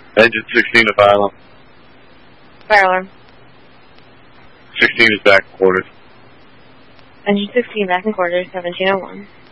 Engine 16 to fire alarm. Fire alarm. 16 is back in quarters. Engine 16 back in quarters, 1701.